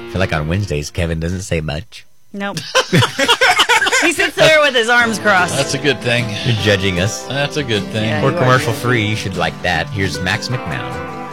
I feel like on Wednesdays, Kevin doesn't say much. Nope. He sits there with his arms crossed. That's a good thing. You're judging us. That's a good thing. Yeah. We're You are commercial good. free. You should like that. Here's Max McMahon.